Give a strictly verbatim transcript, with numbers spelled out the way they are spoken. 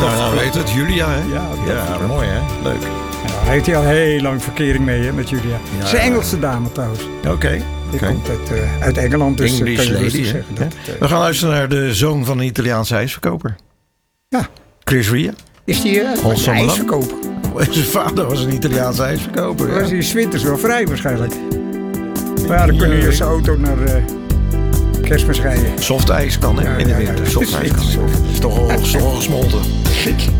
nou, nou weet het. Julia, hè? Ja, ja mooi, hè? Leuk. Ja, hij heeft hier al heel lang verkering mee, hè, met Julia. Ja. Ze is een Engelse dame trouwens. Oké. Okay. Die okay. komt uit, uh, uit Engeland, dus English kan je lady, rustig hè? zeggen. Dat, uh, We gaan luisteren naar de zoon van een Italiaanse ijsverkoper. Ja. Chris Ria. Is die uh, een ijsverkoper? Zijn vader was een Italiaanse ijsverkoper. Dan was hij 's winters wel vrij waarschijnlijk. Maar ja, dan kun je zijn auto naar uh, Kerstmis rijden. Soft ijs kan, hè? Ja, in de ja, winter. ja, Soft ijs kan. soft. Is toch al, toch al gesmolten.